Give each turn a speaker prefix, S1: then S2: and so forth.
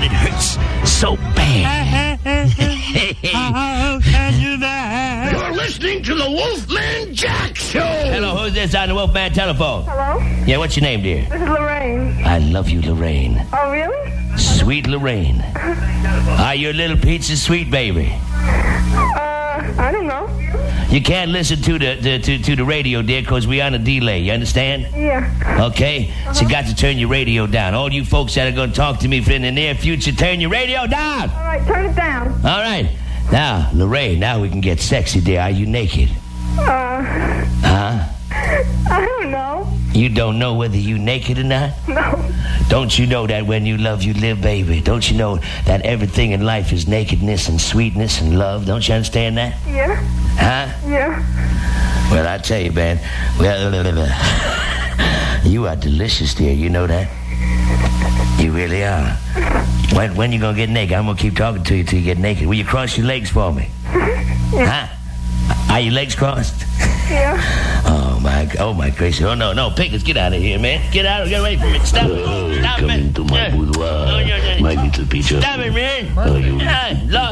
S1: it hurts so bad.
S2: How can you that?
S1: You're listening to the Wolfman Jack Show.
S3: Hello, who's this on the Wolfman telephone?
S4: Hello?
S3: Yeah, what's your name, dear?
S4: This is Lorraine.
S3: I love you, Lorraine.
S4: Oh, really?
S3: Sweet Lorraine. Are you a little pizza sweet baby?
S4: I don't know.
S3: You can't listen to the radio, dear, because we're on a delay. You understand?
S4: Yeah.
S3: Okay? So you got to turn your radio down. All you folks that are going to talk to me in the near future, turn your radio down.
S4: All right, turn it down.
S3: All right. Now, Lorraine, now we can get sexy, dear. Are you naked? Huh?
S4: I don't know.
S3: You don't know whether you naked or not?
S4: No.
S3: Don't you know that when you love, you live, baby? Don't you know that everything in life is nakedness and sweetness and love? Don't you understand that?
S4: Yeah.
S3: Huh?
S4: Yeah.
S3: Well, I tell you, man. Well, you are delicious, dear. You know that? You really are. When you gonna get naked? I'm gonna keep talking to you till you get naked. Will you cross your legs for me? Huh? Are your legs crossed?
S4: Yeah.
S3: Oh my gracious. Oh no, Pickens, get out of here, man. Get away from me. Stop it. Stop
S1: Come
S3: it.
S1: into my boudoir, my little Peter.
S3: Stop it, man.
S1: Oh, you
S3: Lord